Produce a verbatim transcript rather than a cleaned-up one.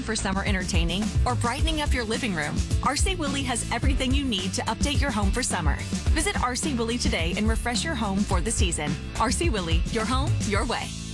for summer entertaining or brightening up your living room, R C Willey has everything you need to update your home for summer. Visit R C Willey today and refresh your home for the season. R C Willey, your home, your way.